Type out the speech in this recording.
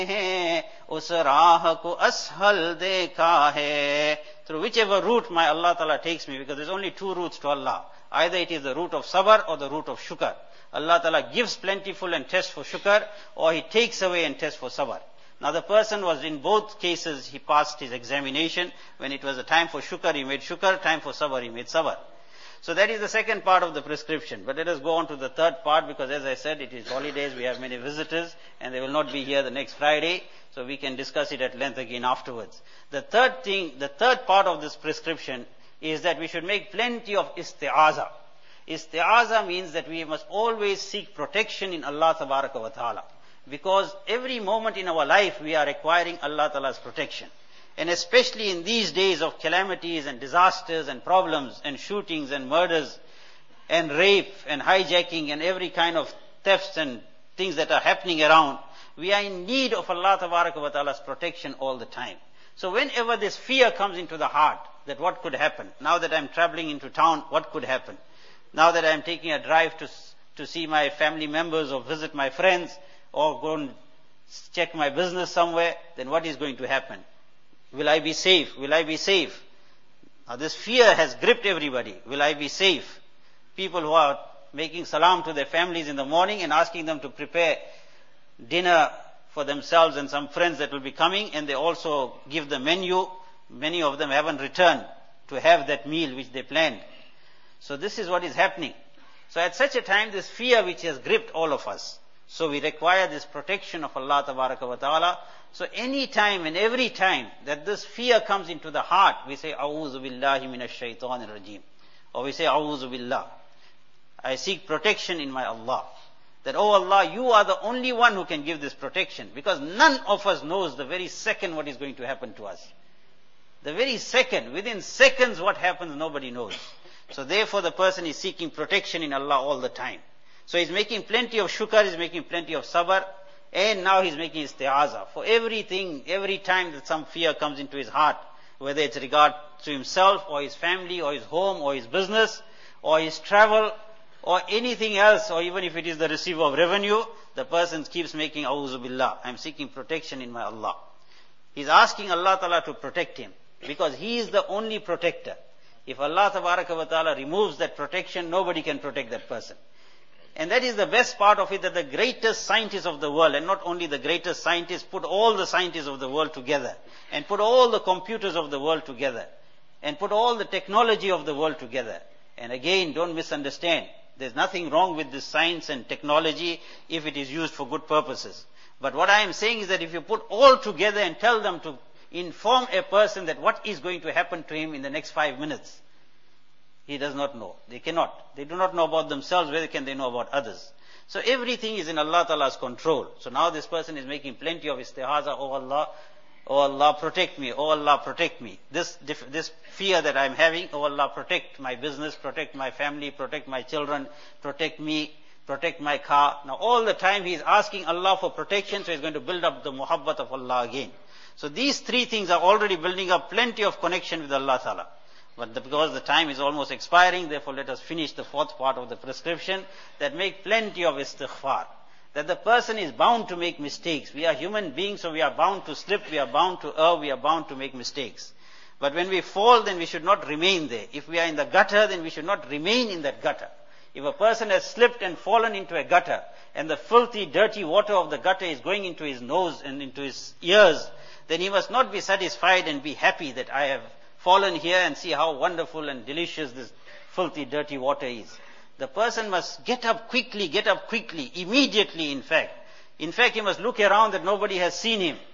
हैं, उस राह को ashal देखा है. Through whichever route my Allah Ta'ala takes me, because there's only two routes to Allah. Either it is the route of sabr or the route of shukr. Allah Ta'ala gives plentiful and tests for shukr, or He takes away and tests for sabr. Now the person was in both cases, he passed his examination. When it was a time for shukr, he made shukr. Time for sabr, he made sabr. So that is the second part of the prescription. But let us go on to the third part, because as I said, it is holidays, we have many visitors, and they will not be here the next Friday, so we can discuss it at length again afterwards. The third part of this prescription is that we should make plenty of isti'aza. Isti'aza means that we must always seek protection in Allah Tabaraka wa Ta'ala. Because every moment in our life we are requiring Allah Ta'ala's protection. And especially in these days of calamities and disasters and problems and shootings and murders and rape and hijacking and every kind of thefts and things that are happening around, we are in need of Allah Tabaraka wa Ta'ala's protection all the time. So whenever this fear comes into the heart, that what could happen? Now that I'm traveling into town, what could happen? Now that I'm taking a drive to see my family members or visit my friends or go and check my business somewhere, then what is going to happen? Will I be safe? Will I be safe? Now this fear has gripped everybody. Will I be safe? People who are making salam to their families in the morning and asking them to prepare dinner for themselves and some friends that will be coming, and they also give the menu. Many of them haven't returned to have that meal which they planned. So this is what is happening. So at such a time, this fear which has gripped all of us. So we require this protection of Allah Tabaraka wa Ta'ala. So any time and every time that this fear comes into the heart, we say, A'udhu billahi minash shaitanir rajim. Or we say, A'udhu billah. I seek protection in my Allah. That, oh Allah, you are the only one who can give this protection. Because none of us knows the very second what is going to happen to us. The very second, within seconds what happens, nobody knows. So therefore the person is seeking protection in Allah all the time. So he's making plenty of shukr, he's making plenty of sabr, and now he's making isti'aza. For everything, every time that some fear comes into his heart, whether it's regard to himself or his family or his home or his business or his travel or anything else, or even if it is the receiver of revenue, the person keeps making A'udhu billah. I'm seeking protection in my Allah. He's asking Allah Ta'ala to protect him, because He is the only protector. If Allah Tabaraka wa Ta'ala removes that protection, nobody can protect that person. And that is the best part of it, that the greatest scientists of the world, and not only the greatest scientists, put all the scientists of the world together, and put all the computers of the world together, and put all the technology of the world together. And again, don't misunderstand. There's nothing wrong with this science and technology if it is used for good purposes. But what I am saying is that if you put all together and tell them to inform a person that what is going to happen to him in the next 5 minutes, he does not know. They cannot. They do not know about themselves, whether can they know about others. So everything is in Allah Ta'ala's control. So now this person is making plenty of isti'aza. Oh Allah, protect me. Oh Allah, protect me. This fear that I'm having, oh Allah, protect my business, protect my family, protect my children, protect me, protect my car. Now all the time he is asking Allah for protection, so he's going to build up the muhabbat of Allah again. So these three things are already building up plenty of connection with Allah Ta'ala. But because the time is almost expiring, therefore let us finish the fourth part of the prescription, that make plenty of istighfar. That the person is bound to make mistakes. We are human beings, so we are bound to slip, we are bound to err, we are bound to make mistakes. But when we fall, then we should not remain there. If we are in the gutter, then we should not remain in that gutter. If a person has slipped and fallen into a gutter, and the filthy, dirty water of the gutter is going into his nose and into his ears, then he must not be satisfied and be happy that I have fallen here and see how wonderful and delicious this filthy, dirty water is. The person must get up quickly, immediately in fact. In fact, he must look around that nobody has seen him.